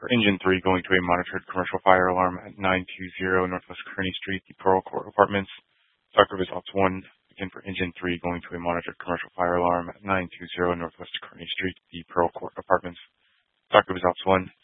For engine 3 going to a monitored commercial fire alarm at 920 Northwest Kearny Street, the Pearl Court Apartments. Stock results 1. Again, for engine 3 going to a monitored commercial fire alarm at 920 Northwest Kearny Street, the Pearl Court Apartments. Stock results 1.